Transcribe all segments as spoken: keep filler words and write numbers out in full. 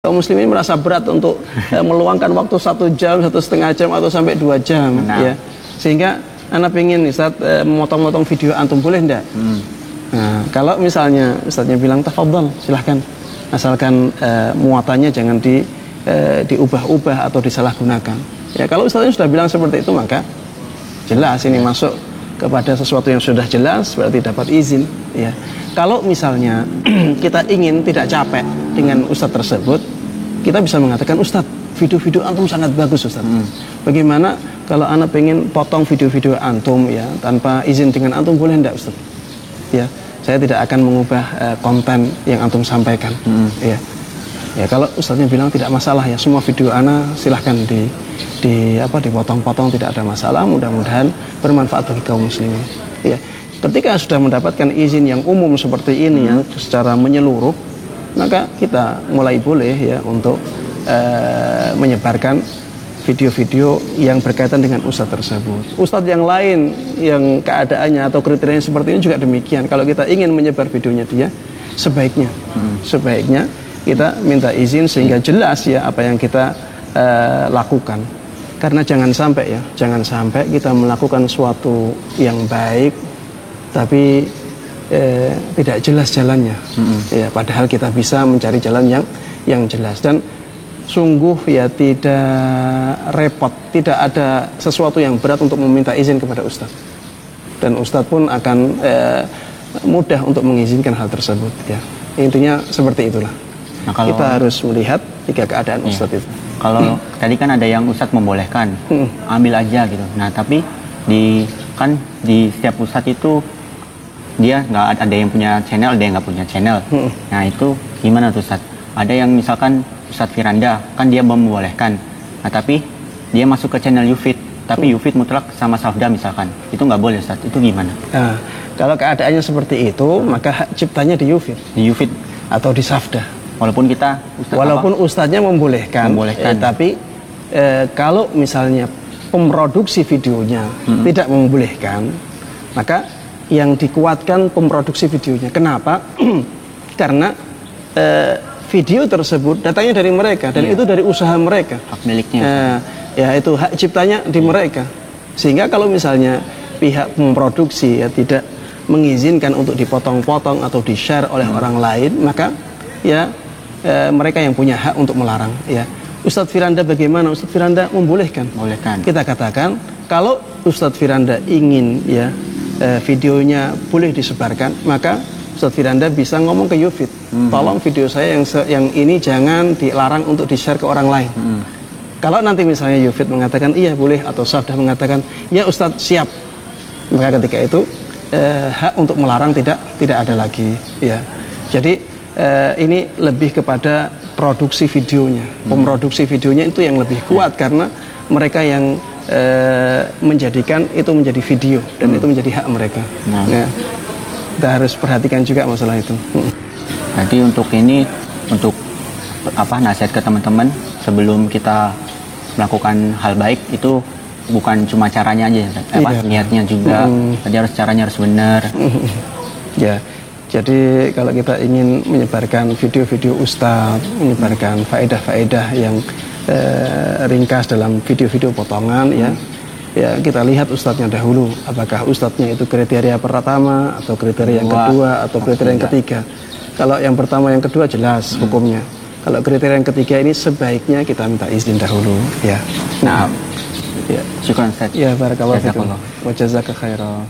Kaum muslimin merasa berat untuk eh, meluangkan waktu satu jam, satu setengah jam atau sampai dua jam, nah. ya. Sehingga anak pengen Ustaz eh, memotong-motong video antum, boleh enggak? Hmm. Nah, kalau misalnya Ustaznya bilang tafadhol, silahkan, asalkan eh, muatannya jangan di eh, diubah-ubah atau disalahgunakan. Ya, kalau Ustaznya sudah bilang seperti itu, maka jelas ini masuk kepada sesuatu yang sudah jelas, berarti dapat izin. Ya, kalau misalnya kita ingin tidak capek dengan Ustadz tersebut, kita bisa mengatakan, Ustadz, video-video antum sangat bagus, Ustadz. Hmm. Bagaimana kalau anak pengen potong video-video antum ya tanpa izin dengan antum, boleh enggak, Ustadz? Ya, saya tidak akan mengubah uh, konten yang antum sampaikan. Hmm. Ya, ya kalau Ustadznya bilang tidak masalah ya, semua video ana silahkan di di apa dipotong-potong, tidak ada masalah. Mudah-mudahan bermanfaat bagi kaum muslimin. Ya, ketika sudah mendapatkan izin yang umum seperti ini ya, secara menyeluruh, maka kita mulai boleh ya untuk uh, menyebarkan video-video yang berkaitan dengan ustadz tersebut. Ustadz yang lain yang keadaannya atau kriterianya seperti ini juga demikian. Kalau kita ingin menyebar videonya dia, sebaiknya, hmm. sebaiknya kita minta izin sehingga jelas ya apa yang kita uh, lakukan. Karena jangan sampai ya, jangan sampai kita melakukan suatu yang baik tapi eh, tidak jelas jalannya. Mm-hmm. Ya, padahal kita bisa mencari jalan yang yang jelas, dan sungguh ya tidak repot, tidak ada sesuatu yang berat untuk meminta izin kepada ustadz, dan ustadz pun akan eh, mudah untuk mengizinkan hal tersebut. Ya, intinya seperti itulah. Nah, kalau kita harus melihat tiga keadaan iya. ustadz itu. Kalau tadi kan ada yang ustadz membolehkan, hmm. ambil aja gitu. Nah, tapi di kan di setiap ustadz itu dia nggak ada yang punya channel, ada yang nggak punya channel. Hmm. Nah, itu gimana tuh, Ustadz? Ada yang misalkan Ustadz Firanda kan dia membolehkan, nah tapi dia masuk ke channel Yufid, tapi hmm. Yufid mutlak sama Safda misalkan, itu nggak boleh, Ustadz. Itu gimana? Nah, kalau keadaannya seperti itu, hmm. maka hak ciptanya di Yufid, di Yufid atau di Safda. Walaupun kita Ustadz walaupun apa? Ustadznya membolehkan, membolehkan. Eh, tapi eh, kalau misalnya pemroduksi videonya hmm. tidak membolehkan, maka yang dikuatkan pemroduksi videonya. Kenapa? Karena eh, video tersebut datangnya dari mereka, dan iya. itu dari usaha mereka, hak miliknya. Eh, ya itu hak ciptanya di mereka. Sehingga kalau misalnya pihak memproduksi ya tidak mengizinkan untuk dipotong-potong atau di-share oleh hmm. orang lain, maka ya eh, mereka yang punya hak untuk melarang. Ya, Ustadz Firanda bagaimana? Ustadz Firanda membolehkan. Membolehkan. Kita katakan kalau Ustadz Firanda ingin ya videonya boleh disebarkan, maka Ustadz Firanda bisa ngomong ke Yufid, hmm. tolong video saya yang se- yang ini jangan dilarang untuk di-share ke orang lain. Hmm. Kalau nanti misalnya Yufid mengatakan iya boleh, atau Safdah mengatakan ya Ustadz siap, maka ketika itu eh, hak untuk melarang tidak tidak ada lagi. Ya, jadi eh, ini lebih kepada produksi videonya, hmm. pemroduksi videonya itu yang lebih kuat, karena mereka yang E, menjadikan itu menjadi video, dan hmm. itu menjadi hak mereka. Nah. Ya, kita harus perhatikan juga masalah itu. Hmm. Jadi untuk ini, untuk apa nasihat ke teman-teman sebelum kita melakukan hal baik itu bukan cuma caranya aja, apa iya. niatnya juga. Hmm. Jadi harus caranya harus benar. Hmm. Ya, jadi kalau kita ingin menyebarkan video-video ustadz, menyebarkan faedah-faedah yang Eh, ringkas dalam video-video potongan, ya, ya kita lihat ustadznya dahulu, apakah ustadznya itu kriteria pertama atau kriteria yang kedua atau kriteria yang ketiga. Kalau yang pertama yang kedua jelas hmm. hukumnya. Kalau kriteria yang ketiga ini sebaiknya kita minta izin dahulu, ya. Nah, ya, syukran Ustaz. Ya, barakallahu fikum. Wa jazaka khairan.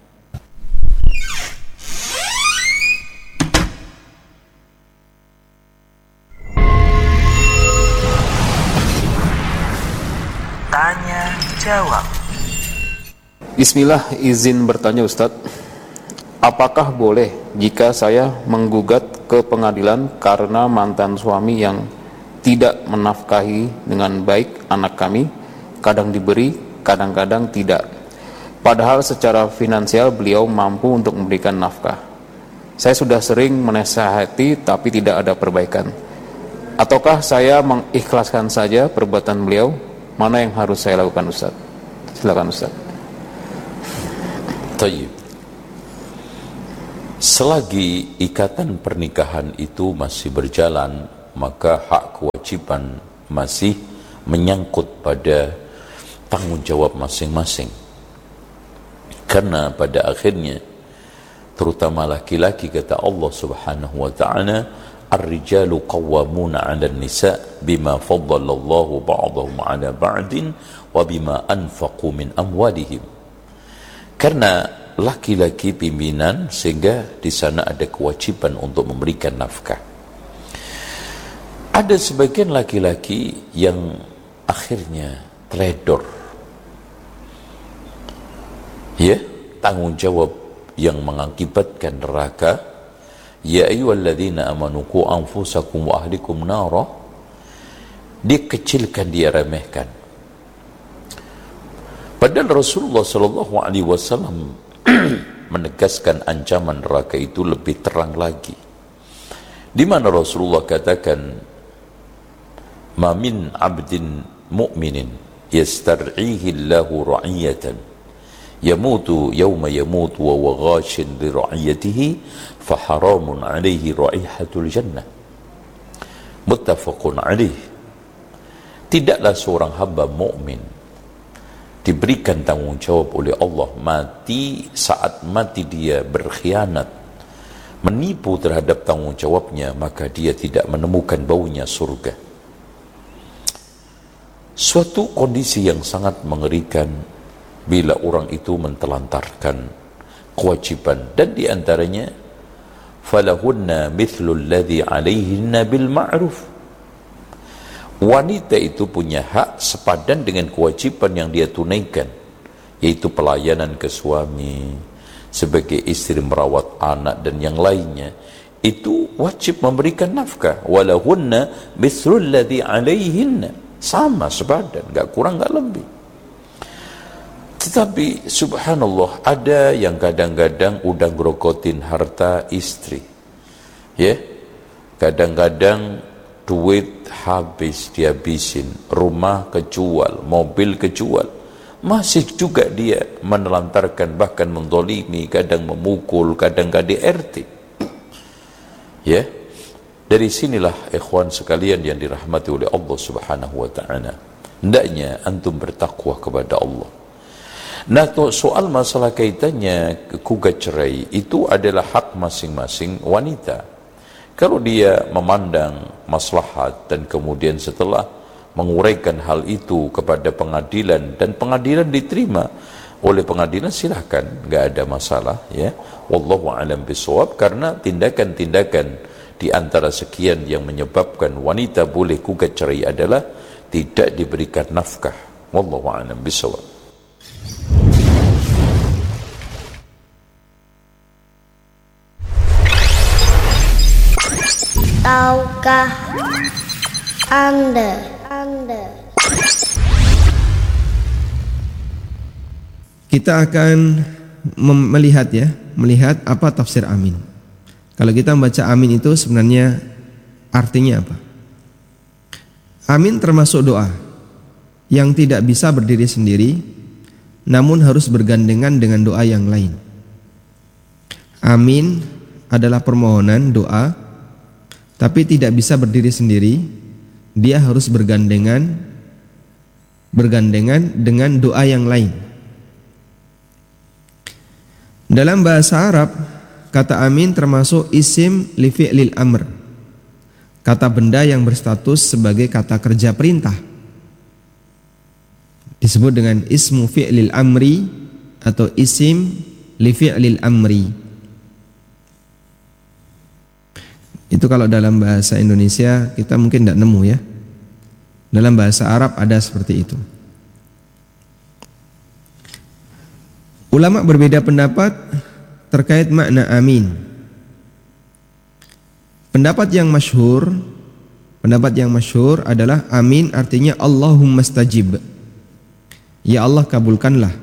Tanya jawab. Bismillah, izin bertanya Ustadz, apakah boleh jika saya menggugat ke pengadilan karena mantan suami yang tidak menafkahi dengan baik anak kami, kadang diberi, kadang-kadang tidak, padahal secara finansial beliau mampu untuk memberikan nafkah. Saya sudah sering menasihati tapi tidak ada perbaikan. Ataukah saya mengikhlaskan saja perbuatan beliau? Mana yang harus saya lakukan, Ustaz? Silakan, Ustaz. Tayyib. Selagi ikatan pernikahan itu masih berjalan maka hak kewajiban masih menyangkut pada tanggung jawab masing-masing. Karena pada akhirnya, terutama laki-laki, kata Allah Subhanahu wa ta'ala, ar-rijalu qawwamuna 'alan nisa bima faddalallahu ba'dahum 'ala ba'din wa bima anfaqu min amwalihim. Karena laki-laki pimpinan, sehingga di sana ada kewajiban untuk memberikan nafkah. Ada sebagian laki-laki yang akhirnya teledor, ya, tanggung jawab yang mengakibatkan neraka. Ya ayyuhalladzina amanu qu anfusakum wa ahlikum nara, dia kecilkan, dia remehkan. Padahal Rasulullah sallallahu alaihi wasallam menegaskan ancaman neraka itu lebih terang lagi, di mana Rasulullah katakan, ma min abdin mu'minin yastar'ihi Allahu ra'iyatan yamutu yawma yamutu wa huwa ghashin li ra'iyatihi fa haramun 'alaihi ra'ihatul jannah. Muttafaqun 'alaih. Tidaklah seorang hamba mukmin diberikan tanggung jawab oleh Allah mati, saat mati dia berkhianat, menipu terhadap tanggung jawabnya, maka dia tidak menemukan baunya surga. Suatu kondisi yang sangat mengerikan bila orang itu mentelantarkan kewajiban, dan diantaranya falahunna mithlu alladhi alaihinna bil ma'ruf. Wanita itu punya hak sepadan dengan kewajiban yang dia tunaikan, yaitu pelayanan ke suami, sebagai istri merawat anak dan yang lainnya. Itu wajib memberikan nafkah. Walahunna mithlu alladhi alaihinna, sama sepadan, gak kurang gak lebih. Tetapi subhanallah, ada yang kadang-kadang udah ngerokotin harta istri, ya, kadang-kadang duit habis dihabisin, rumah kejual, mobil kejual, masih juga dia menelantarkan, bahkan mendolimi, kadang memukul, kadang K D R T, ya. Dari sinilah ikhwan sekalian yang dirahmati oleh Allah Subhanahu wa ta'ala, hendaknya antum bertakwa kepada Allah. Nah, soal masalah kaitannya gugat cerai itu adalah hak masing-masing wanita. Kalau dia memandang maslahat dan kemudian setelah menguraikan hal itu kepada pengadilan dan pengadilan diterima oleh pengadilan, silahkan, nggak ada masalah, ya. Wallahu a'lam bishawab. Karena tindakan-tindakan di antara sekian yang menyebabkan wanita boleh gugat cerai adalah tidak diberikan nafkah. Wallahu a'lam bishawab. Tahukah Anda, Anda kita akan melihat ya, melihat apa tafsir amin. Kalau kita membaca amin itu sebenarnya artinya apa? Amin termasuk doa yang tidak bisa berdiri sendiri, namun harus bergandengan dengan doa yang lain. Amin adalah permohonan doa, tapi tidak bisa berdiri sendiri, dia harus bergandengan bergandengan dengan doa yang lain. Dalam bahasa Arab, kata amin termasuk isim li fi'lil amr, kata benda yang berstatus sebagai kata kerja perintah, disebut dengan ismu fi'lil amri atau isim li fi'lil amri. Itu kalau dalam bahasa Indonesia kita mungkin tidak nemu ya. Dalam bahasa Arab ada seperti itu. Ulama berbeda pendapat terkait makna amin. Pendapat yang masyhur, pendapat yang masyhur adalah amin artinya Allahumma stajib. Ya Allah kabulkanlah.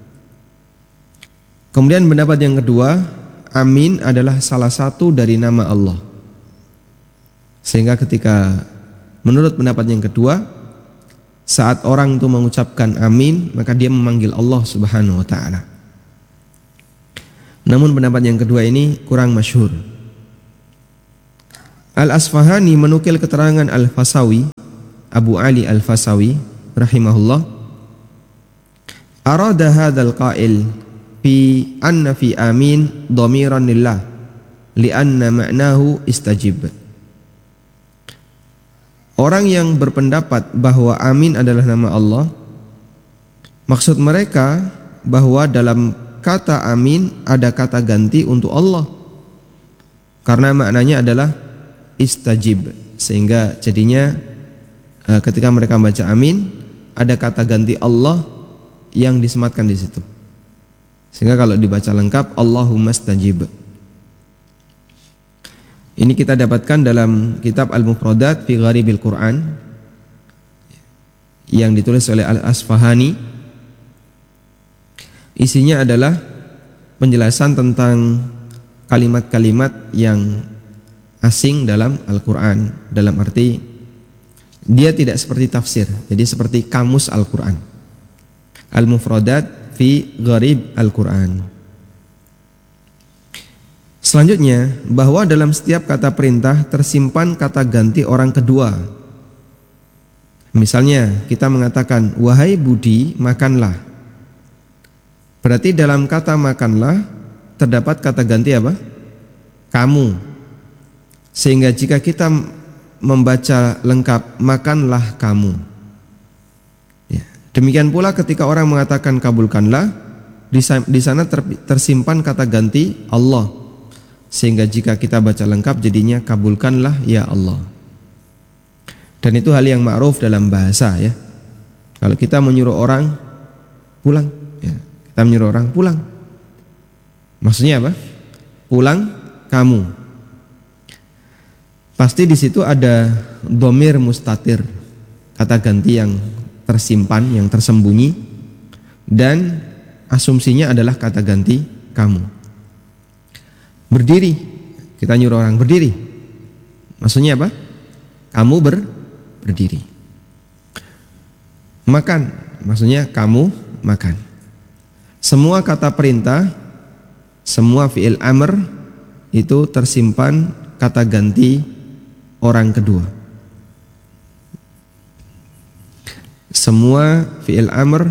Kemudian pendapat yang kedua, amin adalah salah satu dari nama Allah. Sehingga ketika menurut pendapat yang kedua, saat orang itu mengucapkan amin, maka dia memanggil Allah Subhanahu wa ta'ala. Namun pendapat yang kedua ini kurang masyhur. Al-Asfahani menukil keterangan Al-Fasawi, Abu Ali Al-Fasawi rahimahullah, arada hadzal qail fi anna fi amin dhamiran lillah li'anna ma'nahu istajib. Orang yang berpendapat bahwa amin adalah nama Allah, maksud mereka bahwa dalam kata amin ada kata ganti untuk Allah karena maknanya adalah istajib, sehingga jadinya ketika mereka baca amin ada kata ganti Allah yang disematkan di situ, sehingga kalau dibaca lengkap Allahumma stajib. Ini kita dapatkan dalam kitab Al-Mufradat fi Gharibil Quran yang ditulis oleh Al-Asfahani. Isinya adalah penjelasan tentang kalimat-kalimat yang asing dalam Al-Quran, dalam arti dia tidak seperti tafsir, jadi seperti kamus Al-Quran. Al-Mufradat fi Gharib Al-Quran. Selanjutnya, bahwa dalam setiap kata perintah tersimpan kata ganti orang kedua. Misalnya kita mengatakan wahai Budi makanlah, berarti dalam kata makanlah terdapat kata ganti apa? Kamu. Sehingga jika kita membaca lengkap makanlah kamu, ya. Demikian pula ketika orang mengatakan kabulkanlah, di sana tersimpan kata ganti Allah, sehingga jika kita baca lengkap jadinya kabulkanlah ya Allah. Dan itu hal yang ma'ruf dalam bahasa, ya. Kalau kita menyuruh orang pulang, ya, kita menyuruh orang pulang, maksudnya apa? Pulang kamu. Pasti di situ ada dhamir mustatir, kata ganti yang tersimpan, yang tersembunyi, dan asumsinya adalah kata ganti kamu. Berdiri, kita nyuruh orang berdiri, maksudnya apa? Kamu ber, berdiri. Makan, maksudnya kamu makan. Semua kata perintah, semua fi'il amr itu tersimpan kata ganti orang kedua. Semua fi'il amr,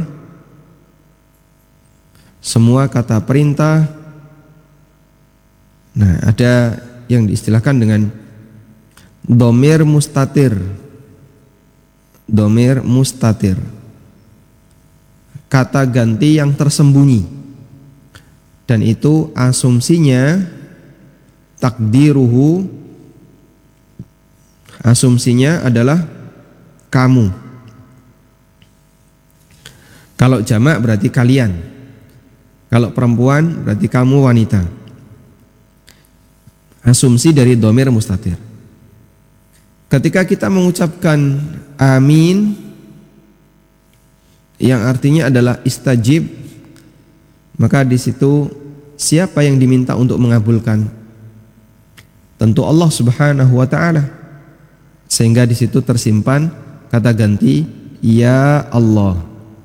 semua kata perintah, nah ada yang diistilahkan dengan dhamir mustatir. Dhamir mustatir, kata ganti yang tersembunyi, dan itu asumsinya takdiruhu, asumsinya adalah kamu. Kalau jamak berarti kalian, kalau perempuan berarti kamu wanita. Asumsi dari dhamir mustatir. Ketika kita mengucapkan amin yang artinya adalah istajib, maka di situ siapa yang diminta untuk mengabulkan? Tentu Allah Subhanahu wa taala. Sehingga di situ tersimpan kata ganti ya Allah,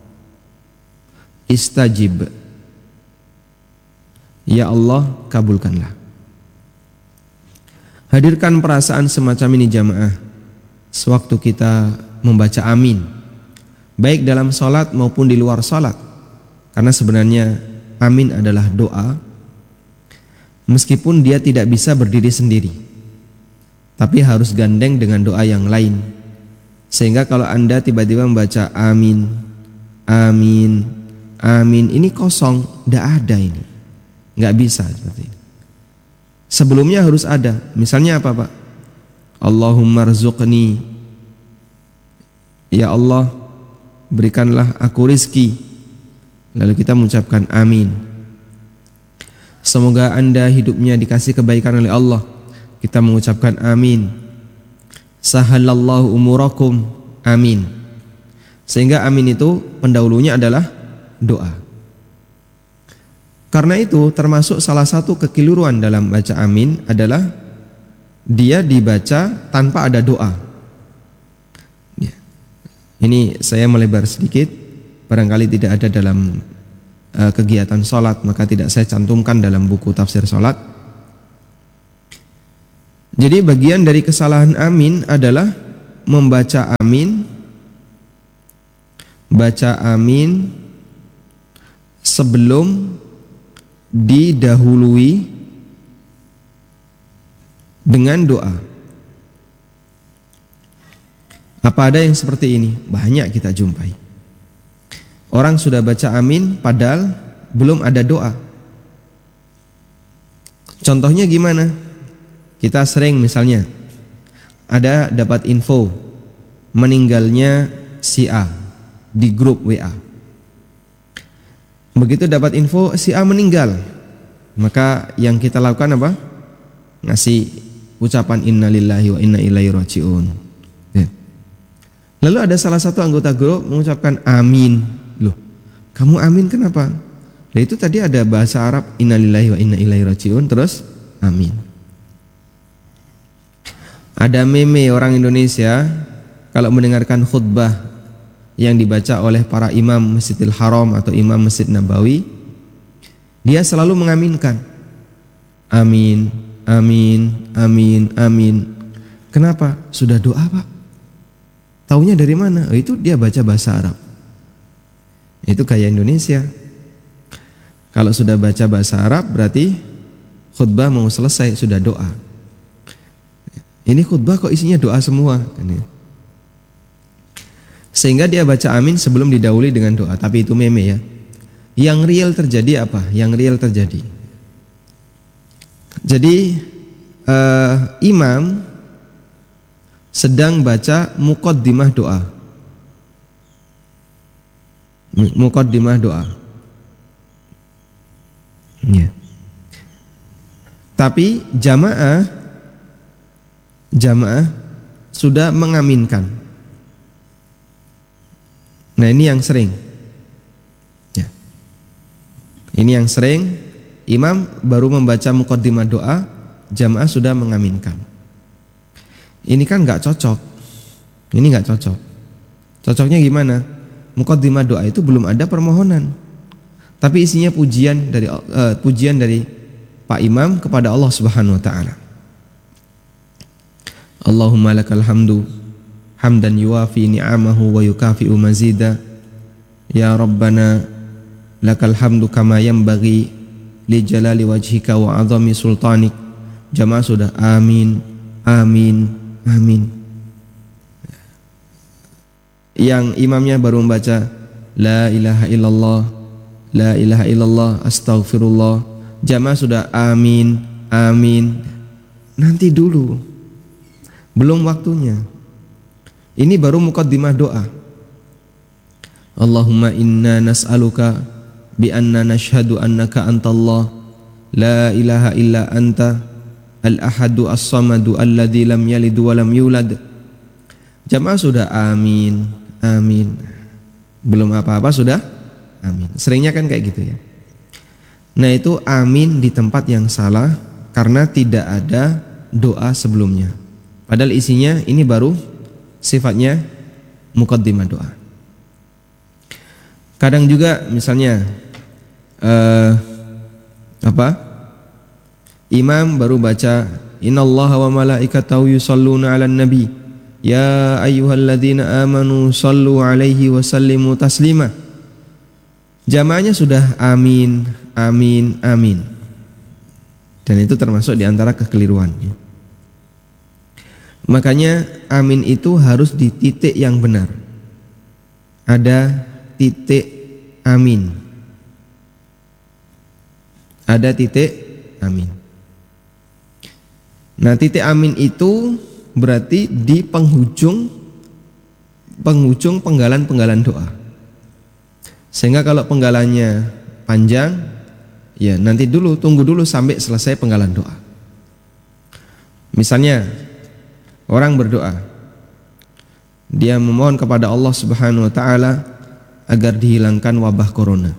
istajib, ya Allah kabulkanlah. Hadirkan perasaan semacam ini jamaah sewaktu kita membaca amin, baik dalam sholat maupun di luar sholat, karena sebenarnya amin adalah doa, meskipun dia tidak bisa berdiri sendiri, tapi harus gandeng dengan doa yang lain. Sehingga kalau Anda tiba-tiba membaca amin, amin, amin, ini kosong, tidak ada ini, nggak bisa seperti ini. Sebelumnya harus ada. Misalnya apa Pak? Allahumma rzuqni, ya Allah berikanlah aku rizki. Lalu kita mengucapkan amin. Semoga Anda hidupnya dikasih kebaikan oleh Allah. Kita mengucapkan amin. Sahalallahu umurakum, amin. Sehingga amin itu pendahulunya adalah doa. Karena itu termasuk salah satu kekeliruan dalam baca amin adalah dia dibaca tanpa ada doa. Ya. Ini saya melebar sedikit, barangkali tidak ada dalam uh, kegiatan sholat, maka tidak saya cantumkan dalam buku tafsir sholat. Jadi bagian dari kesalahan amin adalah membaca amin, baca amin sebelum didahului dengan doa. Apa ada yang seperti ini? Banyak kita jumpai. Orang sudah baca amin padahal belum ada doa. Contohnya gimana? Kita sering misalnya ada dapat info meninggalnya si A di grup W A. Begitu dapat info si A meninggal, maka yang kita lakukan apa? Ngasih ucapan innalillahi wa inna ilaihi rajiun. Ya. Lalu ada salah satu anggota grup mengucapkan amin. Loh, kamu amin kenapa? Nah, itu tadi ada bahasa Arab innalillahi wa inna ilaihi rajiun terus amin. Ada meme orang Indonesia kalau mendengarkan khutbah yang dibaca oleh para imam Masjidil Haram atau imam Masjid Nabawi, dia selalu mengaminkan amin, amin, amin, amin. Kenapa? Sudah doa Pak. Taunya dari mana? Oh, itu dia baca bahasa Arab. Itu kayak Indonesia. Kalau sudah baca bahasa Arab berarti khutbah mau selesai, sudah doa. Ini khutbah kok isinya doa semua kan ya? Sehingga dia baca amin sebelum didahului dengan doa. Tapi itu meme ya. Yang real terjadi apa? Yang real terjadi, jadi uh, imam sedang baca muqaddimah doa. Muqaddimah doa ya. Tapi jamaah Jamaah sudah mengaminkan. Nah ini yang sering ya. Ini yang sering, imam baru membaca muqaddimah doa, jamaah sudah mengaminkan. Ini kan gak cocok. Ini gak cocok. Cocoknya gimana? Muqaddimah doa itu belum ada permohonan, tapi isinya pujian dari uh, pujian dari Pak Imam kepada Allah Subhanahu wa taala. Allahumma lakal hamdu hamdan yuwafi ni'amahu wa yukafi'u mazida. Ya Rabbana lakal hamdu kama yanbaghi li jalali wajhika wa 'azami sultanik. Jamaah sudah amin, amin, amin. Yang imamnya baru membaca la ilaha illallah, la ilaha illallah, astaghfirullah. Jamaah sudah amin, amin. Nanti dulu, belum waktunya. Ini baru muqaddimah doa. Allahumma inna nas'aluka bi anna nashhadu annaka antallah la ilaha illa anta al-ahadu as-samadu alladzi lam yalid wa lam yulad. Jamaah sudah amin, amin. Belum apa-apa sudah amin. Seringnya kan kayak gitu ya. Nah itu amin di tempat yang salah karena tidak ada doa sebelumnya. Padahal isinya ini baru sifatnya muqaddimah doa. Kadang juga misalnya uh, apa? Imam baru baca innallaha wa malaikatahu yusholluna 'alan nabi ya ayyuhalladzina amanu shallu 'alaihi wa sallimu taslima. Jamaahnya sudah amin, amin, amin. Dan itu termasuk di antara kekeliruan. Makanya amin itu harus di titik yang benar. Ada titik amin. Ada titik amin. Nah, titik amin itu berarti di penghujung penghujung penggalan-penggalan doa. Sehingga kalau penggalannya panjang, ya nanti dulu tunggu dulu sampai selesai penggalan doa. Misalnya orang berdoa, dia memohon kepada Allah Subhanahu wa taala agar dihilangkan wabah corona.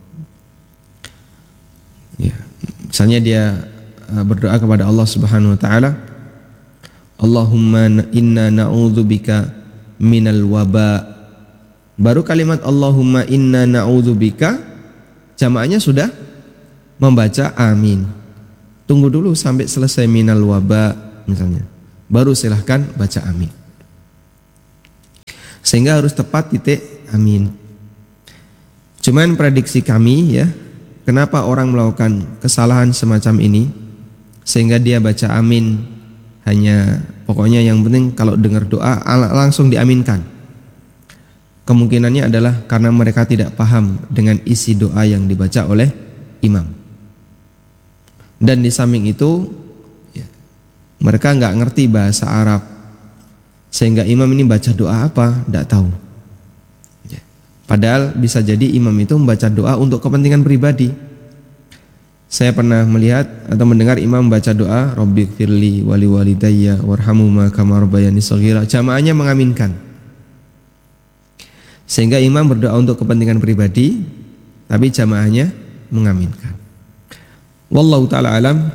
Ya, misalnya dia berdoa kepada Allah Subhanahu wa taala, Allahumma inna na'udzubika minal waba. Baru kalimat Allahumma inna na'udzubika, jamaahnya sudah membaca amin. Tunggu dulu sampai selesai minal waba, misalnya, baru silahkan baca amin. Sehingga harus tepat titik amin. Cuman prediksi kami ya, kenapa orang melakukan kesalahan semacam ini sehingga dia baca amin hanya pokoknya yang penting kalau dengar doa langsung diaminkan. Kemungkinannya adalah karena mereka tidak paham dengan isi doa yang dibaca oleh imam. Dan di samping itu ya, mereka nggak ngerti bahasa Arab, sehingga imam ini baca doa apa nggak tahu. Ya. Padahal bisa jadi imam itu membaca doa untuk kepentingan pribadi. Saya pernah melihat atau mendengar imam baca doa Rabbighfirli wali walidayya warhamhuma kama rabbayani shaghira. Jamaahnya mengaminkan. Sehingga imam berdoa untuk kepentingan pribadi, tapi jamaahnya mengaminkan. Wallahu ta'ala alam.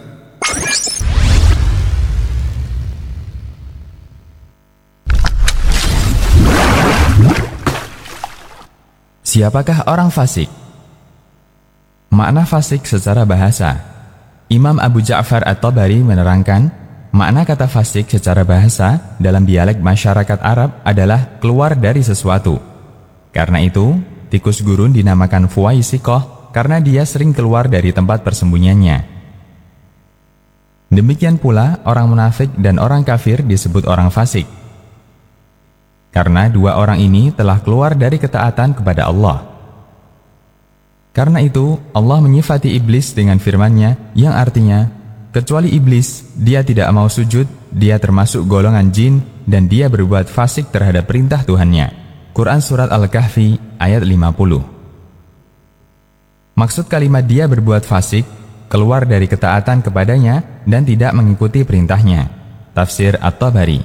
Siapakah orang fasik? Makna fasik secara bahasa. Imam Abu Ja'far At-Tabari menerangkan, makna kata fasik secara bahasa dalam dialek masyarakat Arab adalah keluar dari sesuatu. Karena itu, tikus gurun dinamakan fuwaisikoh karena dia sering keluar dari tempat persembunyiannya. Demikian pula orang munafik dan orang kafir disebut orang fasik. Karena dua orang ini telah keluar dari ketaatan kepada Allah. Karena itu, Allah menyifati iblis dengan firman-Nya yang artinya, kecuali iblis, dia tidak mau sujud, dia termasuk golongan jin, dan dia berbuat fasik terhadap perintah Tuhan-Nya. Quran Surat Al-Kahfi ayat lima puluh. Maksud kalimat dia berbuat fasik, keluar dari ketaatan kepadanya dan tidak mengikuti perintahnya. Tafsir At-Tabari.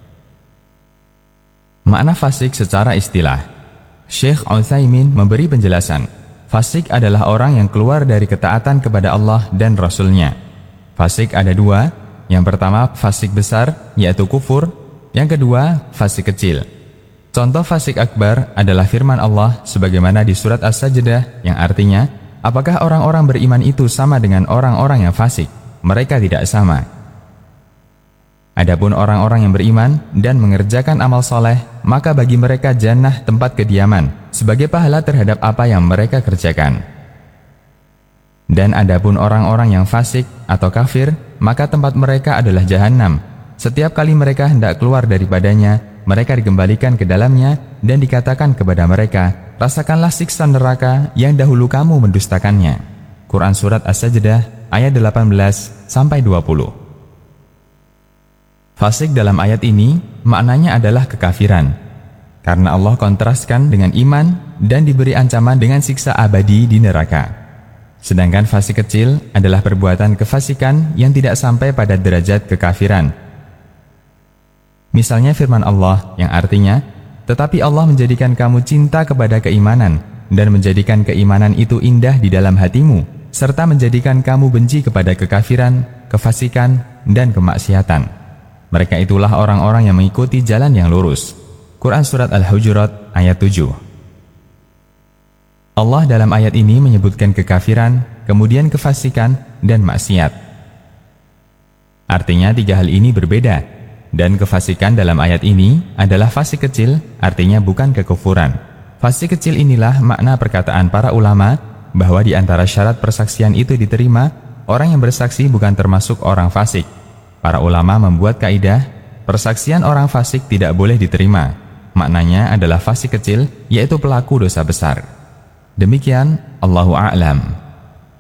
Makna fasik secara istilah. Syekh Utsaimin memberi penjelasan. Fasik adalah orang yang keluar dari ketaatan kepada Allah dan Rasul-Nya. Fasik ada dua. Yang pertama fasik besar, yaitu kufur. Yang kedua fasik kecil. Contoh fasik akbar adalah firman Allah sebagaimana di surat As-Sajdah yang artinya, apakah orang-orang beriman itu sama dengan orang-orang yang fasik? Mereka tidak sama. Adapun orang-orang yang beriman dan mengerjakan amal soleh, maka bagi mereka jannah tempat kediaman, sebagai pahala terhadap apa yang mereka kerjakan. Dan adapun orang-orang yang fasik atau kafir, maka tempat mereka adalah jahanam. Setiap kali mereka hendak keluar daripadanya, mereka dikembalikan ke dalamnya dan dikatakan kepada mereka, rasakanlah siksa neraka yang dahulu kamu mendustakannya. Quran Surat As-Sajdah ayat delapan belas sampai dua puluh. Fasik dalam ayat ini maknanya adalah kekafiran, karena Allah kontraskan dengan iman dan diberi ancaman dengan siksa abadi di neraka. Sedangkan fasik kecil adalah perbuatan kefasikan yang tidak sampai pada derajat kekafiran. Misalnya firman Allah yang artinya, tetapi Allah menjadikan kamu cinta kepada keimanan dan menjadikan keimanan itu indah di dalam hatimu, serta menjadikan kamu benci kepada kekafiran, kefasikan, dan kemaksiatan. Mereka itulah orang-orang yang mengikuti jalan yang lurus. Quran Surat Al-Hujurat ayat tujuh. Allah dalam ayat ini menyebutkan kekafiran, kemudian kefasikan, dan maksiat. Artinya tiga hal ini berbeda. Dan kefasikan dalam ayat ini adalah fasik kecil, artinya bukan kekufuran. Fasik kecil inilah makna perkataan para ulama bahwa di antara syarat persaksian itu diterima, orang yang bersaksi bukan termasuk orang fasik. Para ulama membuat kaidah, persaksian orang fasik tidak boleh diterima. Maknanya adalah fasik kecil, yaitu pelaku dosa besar. Demikian, Allahu a'lam.